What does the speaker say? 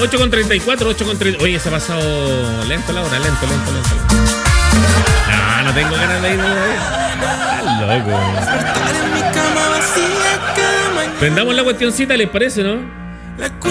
8:34, 8:30. Oye, se ha pasado lento la hora, lento. No tengo ganas de ir. Está loco. Prendamos la cuestioncita, ¿les parece, no?